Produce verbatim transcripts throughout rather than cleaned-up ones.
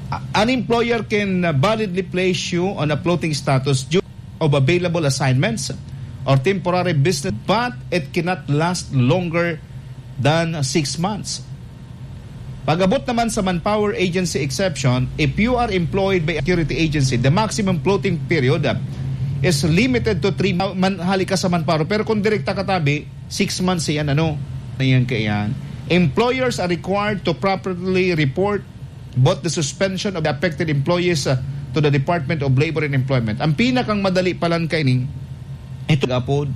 An employer can validly place you on a floating status due of available assignments or temporary business, but it cannot last longer than six months. Pag-abot naman sa manpower agency exception, if you are employed by a security agency, the maximum floating period is limited to three months. Man, halika sa manpower. Pero kung direkta katabi, six months yan, ano? Ayan kayan. Employers are required to properly report both the suspension of the affected employees uh, to the Department of Labor and Employment. Ang pinakang madali palang kaining, ito apod,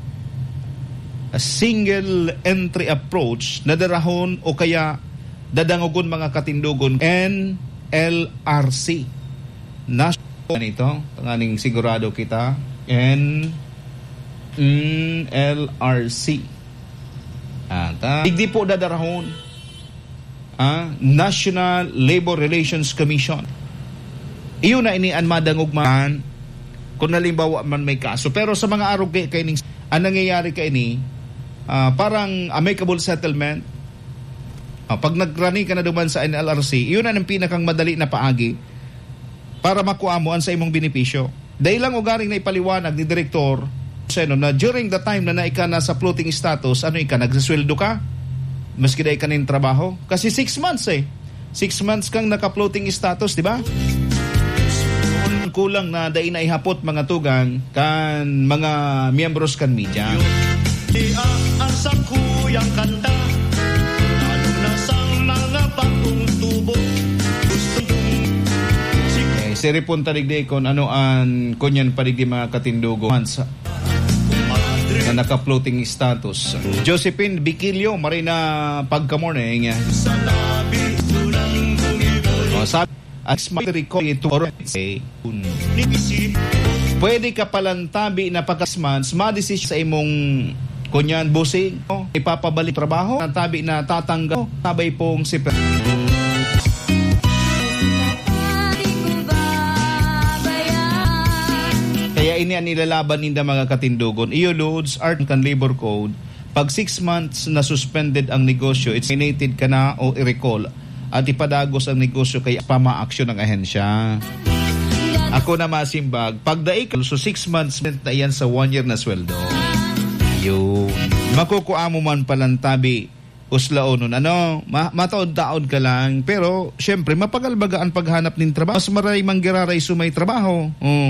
a single entry approach na darahon o kaya dadangugon mga katindugon, N L R C. National ito, tanganing sigurado kita, N L R C. Ata, digdi po dadarahon, ah, National Labor Relations Commission. Iyon na ini ang madangugman kung nalimbawa man may kaso. Pero sa mga araw kay kaining ang nangyayari kay ini, uh, parang amicable settlement. Uh, pag nagrani ka na duman sa N L R C, iyon na ang pinakang madali na paagi para makuha mo ang sa imong benepisyo. Dahil lang ugaring na ipaliwanag ni Direktor Seno na during the time na naika na sa floating status, ano ika, nagsasweldo ka? Maski dahi ka ng trabaho? Kasi six months eh. Six months kang naka-floating status, di ba? Kulang na dahi na ihapot mga tugang kan mga miyembros kan media. Ang sakuyang kanta, lalo na sa mga bagong tubo. Eh, siri punta digdi kon ano an kunyan padigdi mga katindugo na naka-floating status. Josephine Biquilio, Marina, pagka-morning. O, sabi, pwede ka palang tabi na pagkasmans, madesisyon sa imong kunyan, busing, o, ipapabalik trabaho, ang tabi na tatanggal, sabay pong si Kaya ini ang nilalaban ninda mga katindugon. Iyo loads art kan labor code. Pag six months na suspended ang negosyo, it's terminated ka na o i-recall at ipadagos ang negosyo kaya pama-aksyon ng ahensya. Ako na masimbag, pag daig, so six months na yan sa one year na sweldo. Ayun. Makukuha mo man palang tabi uslaon nun. Ano, ma- mataod-taod ka lang. Pero, syempre, mapagalbaga ang paghanap ng trabaho. Mas maray manggiraray sumay trabaho. Oh.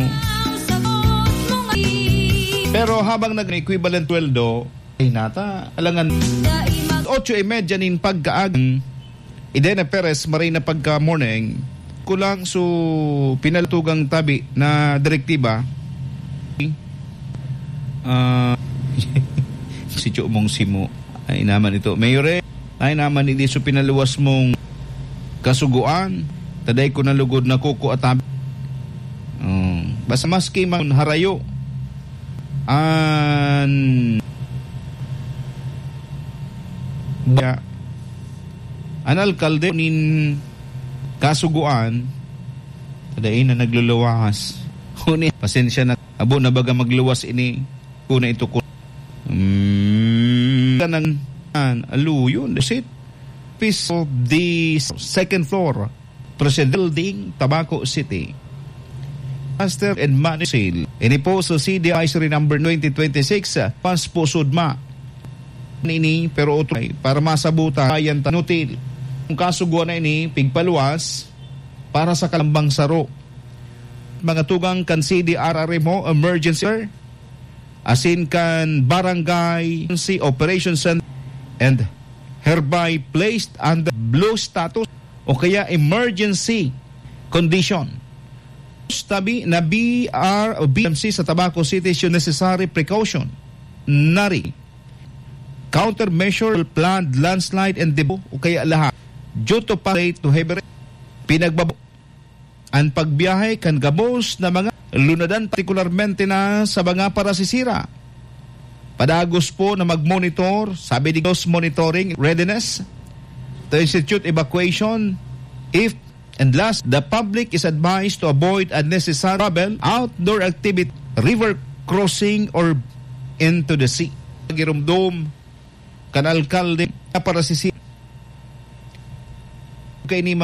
Pero habang nag-equivalent sweldo, ay nata, alangan, otso e medya nin pagkaagang, Idena Perez, Marina pagka-morning, kulang so pinaltugang tabi na direktiba, uh, si Cho mong simo, ay naman ito, Mayore, ay naman hindi so pinaluwas mong kasuguan, taday ko nalugod na kuko at tabi. Uh, basta maski man harayo, an ya an alkalde nin kasuguan tadain na nagluluwas kuni pasensya na abo na baga magluwas ini kuna ito ko mm, kanang an aluyon sit piece of the second floor President Building, Tabaco City. Master and Money Sale. Ini po sa C D Advisory number twenty twenty-six, pas po sudma. Ini pero utay para masabuta ayan tanutil. Kung kasuguan na ini, pigpaluwas para sa kalambang saro. Mga tugang kan C D R R mo, emergency, asin kan barangay, operation center, and hereby placed under blue status o kaya emergency condition. Tabi na B R o B M C sa Tabaco City is necessary precaution. Nari. Countermeasure, planned landslide and debo o kaya lahat. Due to parade to heavy rain. Pinagbabo. Ang pagbiyahe kan gabos na mga lunadan partikularmente na sa mga parasisira. Padagos po na mag-monitor, sabi di Ghost Monitoring Readiness to institute evacuation if and last, the public is advised to avoid unnecessary travel, outdoor activity, river crossing, or into the sea. Girumdom, kanalkalde, para sisi. Kaya ni